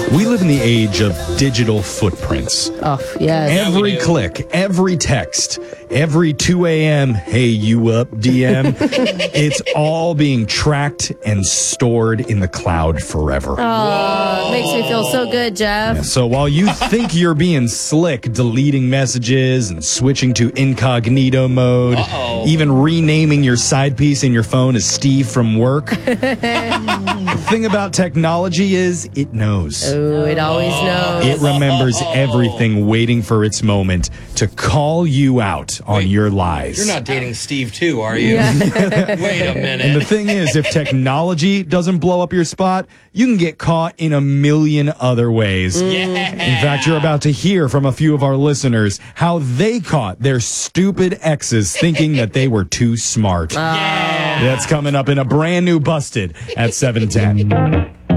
We live in the age of digital footprints. Oh, yes. Every click, every text, every 2 a.m., hey, you up, DM, it's all being tracked and stored in the cloud forever. Oh, it makes me feel so good, Jeff. So while you think you're being slick, deleting messages and switching to incognito mode, even renaming your side piece in your phone as Steve from work, the thing about technology is it knows. Oh, it always knows. It remembers everything, waiting for its moment to call you out on your lies. You're not dating Steve, too, are you? Yeah. Wait a minute. And the thing is, if technology doesn't blow up your spot, you can get caught in a million other ways. Yeah. In fact, you're about to hear from a few of our listeners how they caught their stupid exes thinking that they were too smart. Yeah. That's coming up in a brand new Busted at 7:10.